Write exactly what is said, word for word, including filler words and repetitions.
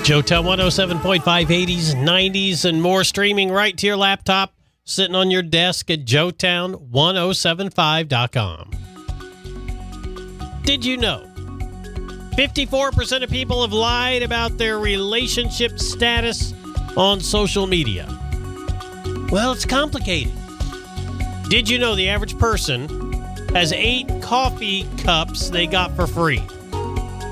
Joetown one oh seven point five, eighties, nineties, and more, streaming right to your laptop, sitting on your desk at joetown ten seventy-five dot com. Did you know fifty-four percent of people have lied about their relationship status on social media? Well, it's complicated. Did you know the average person has eight coffee cups they got for free?